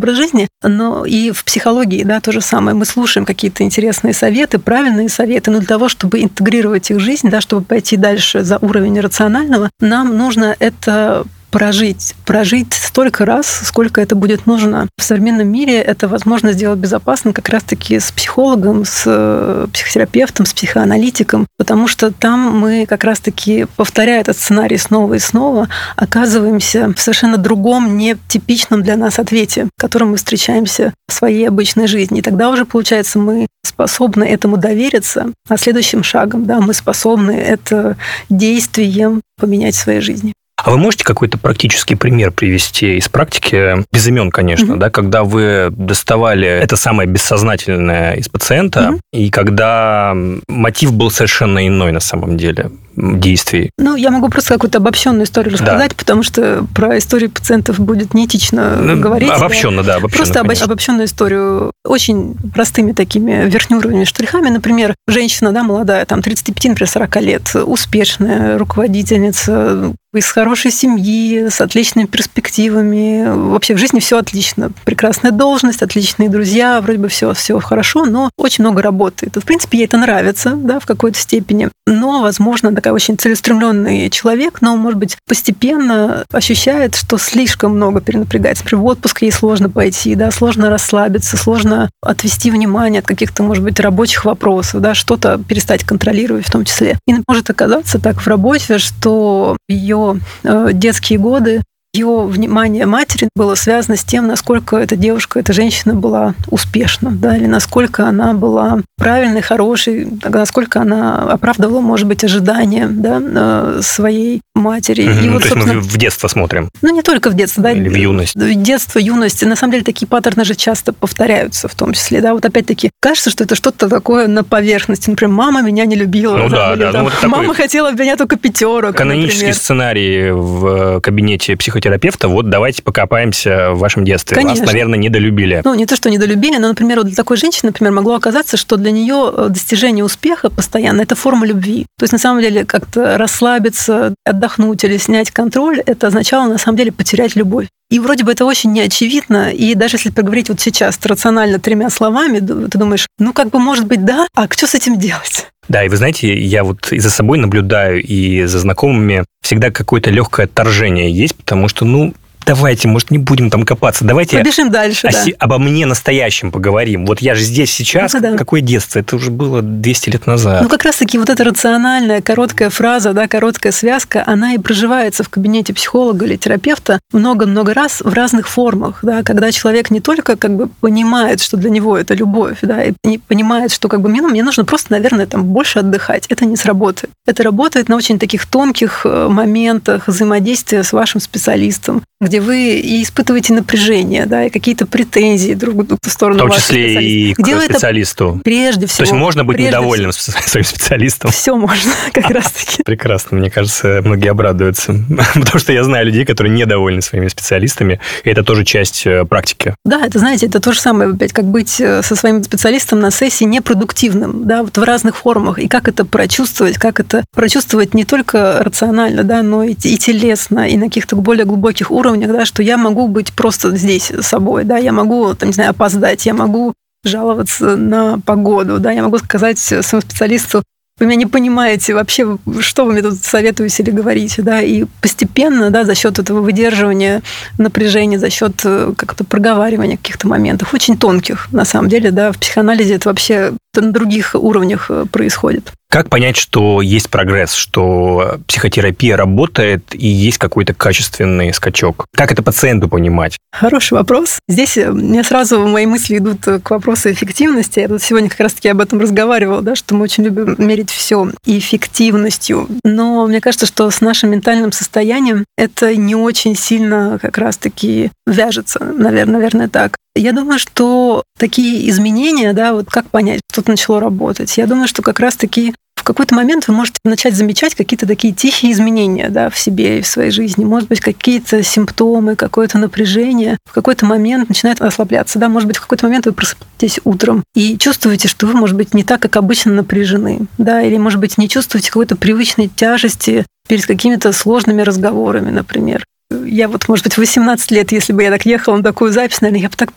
образ жизни, но и в психологии, да, то же самое. Мы слушаем какие-то интересные советы, правильные советы, но для того, чтобы интегрировать их в жизнь, да, чтобы пойти дальше за уровень рационального, нам нужно это прожить столько раз, сколько это будет нужно. В современном мире это возможно сделать безопасно как раз-таки с психологом, с психотерапевтом, с психоаналитиком, потому что там мы как раз-таки, повторяя этот сценарий снова и снова, оказываемся в совершенно другом, нетипичном для нас ответе, в котором мы встречаемся в своей обычной жизни. И тогда уже, получается, мы способны этому довериться, а следующим шагом, да, мы способны это действием поменять в своей жизни. А вы можете какой-то практический пример привести из практики, без имен, конечно, да, когда вы доставали это самое бессознательное из пациента, и когда мотив был совершенно иной на самом деле действий? Ну, я могу просто какую-то обобщенную историю рассказать, потому что про истории пациентов будет неэтично говорить. Обобщенно, да. Просто обобщенную историю очень простыми такими верхнеуровневыми штрихами. Например, женщина, да, молодая, там 35, например, 40 лет, успешная руководительница, из хорошей семьи, с отличными перспективами. Вообще в жизни все отлично. Прекрасная должность, отличные друзья, вроде бы все хорошо, но очень много работает. В принципе, ей это нравится, да, в какой-то степени. Но, возможно, такой очень целеустремленный человек, но, может быть, постепенно ощущает, что слишком много перенапрягается. Например, в отпуск ей сложно пойти, да, сложно расслабиться, сложно отвести внимание от каких-то, может быть, рабочих вопросов, да, что-то перестать контролировать в том числе. И может оказаться так в работе, что ее детские годы, ее внимание матери было связано с тем, насколько эта девушка, эта женщина была успешна, да, или насколько она была правильной, хорошей, насколько она оправдывала, может быть, ожидания, да, своей матери. И вот, то есть мы в детство смотрим? Ну, не только в детство, да. Или в юность? Детство, юность. На самом деле, такие паттерны же часто повторяются в том числе, да. Вот опять-таки, кажется, что это что-то такое на поверхности. Например, мама меня не любила. Ну да, или, да. Там, ну, мама хотела от меня только 5. Канонический например. Сценарий в кабинете психотерапевта. Вот давайте покопаемся в вашем детстве. Конечно. Вас, наверное, недолюбили. Ну, не то, что недолюбили, но, например, вот для такой женщины, например, могло оказаться, что для нее достижение успеха постоянно – это форма любви. То есть, на самом деле, как-то расслабиться, отдохнуть или снять контроль – это означало, на самом деле, потерять любовь. И вроде бы это очень неочевидно, и даже если поговорить вот сейчас рационально 3 словами, ты думаешь, ну, как бы, может быть, да, а что с этим делать? Да, и вы знаете, я вот и за собой наблюдаю, и за знакомыми всегда какое-то легкое отторжение есть, потому что, ну, давайте, может, не будем там копаться. Давайте побежим дальше, обо мне настоящем поговорим. Вот я же здесь сейчас. Ну, да. Какое детство? Это уже было 200 лет назад. Ну, как раз-таки вот эта рациональная короткая фраза, да, короткая связка, она и проживается в кабинете психолога или терапевта много-много раз в разных формах, да, когда человек не только как бы понимает, что для него это любовь, да, и не понимает, что как бы мне нужно просто, наверное, там больше отдыхать. Это не сработает. Это работает на очень таких тонких моментах взаимодействия с вашим специалистом, где вы и испытываете напряжение, да, и какие-то претензии друг в другу в сторону вашего специалиста. В том числе и к специалисту. Прежде всего. То есть можно быть недовольным своим специалистом. Все можно, как раз-таки. Прекрасно. Мне кажется, многие обрадуются. Потому что я знаю людей, которые недовольны своими специалистами, и это тоже часть практики. Да, это, знаете, это то же самое, опять, как быть со своим специалистом на сессии непродуктивным, да, вот в разных формах. И как это прочувствовать не только рационально, да, но и телесно, и на каких-то более глубоких уровнях, да, что я могу быть просто здесь собой, да, я могу, там, не знаю, опоздать, я могу жаловаться на погоду, да, я могу сказать своему специалисту, вы меня не понимаете вообще, что вы мне тут советуете или говорите, да, и постепенно, да, за счет этого выдерживания напряжения, за счет как-то проговаривания каких-то моментов, очень тонких, на самом деле, да, в психоанализе это вообще на других уровнях происходит. Как понять, что есть прогресс, что психотерапия работает и есть какой-то качественный скачок? Как это пациенту понимать? Хороший вопрос. Здесь у меня сразу мои мысли идут к вопросу эффективности. Я тут сегодня как раз-таки об этом разговаривала, да, что мы очень любим мерить все эффективностью. Но мне кажется, что с нашим ментальным состоянием это не очень сильно как раз-таки вяжется, наверное, так. Я думаю, что такие изменения, да, вот как понять, что-то начало работать. Я думаю, что как раз-таки в какой-то момент вы можете начать замечать какие-то такие тихие изменения, да, в себе и в своей жизни. Может быть, какие-то симптомы, какое-то напряжение в какой-то момент начинает ослабляться. Да? Может быть, в какой-то момент вы просыпаетесь утром и чувствуете, что вы, может быть, не так, как обычно напряжены. Да? Или, может быть, не чувствуете какой-то привычной тяжести перед какими-то сложными разговорами, например. Я вот, может быть, в 18 лет, если бы я так ехала на такую запись, наверное, я бы так